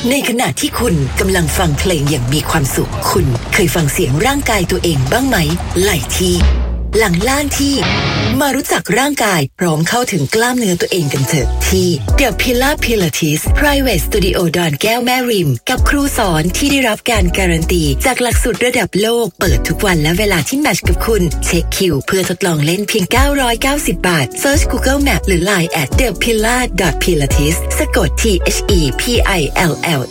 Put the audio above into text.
ในขณะที่คุณกำลังฟังเพลงอย่างมีความสุขคุณเคยฟังเสียงร่างกายตัวเองบ้างไหมไหล่ที่หลังล่างที่มารู้จักร่างกายพร้อมเข้าถึงกล้ามเนื้อตัวเองกันเถอะที่ The Pillar Pilates Private Studio ดอนแก้วแม่ริมกับครูสอนที่ได้รับการการันตีจากหลักสูตรระดับโลกเปิดทุกวันและเวลาที่แมทช์กับคุณเช็คคิวเพื่อทดลองเล่นเพียง990 บาท Search Google Map หรือ Line @thepillar.pilates สะกด THEPILLATES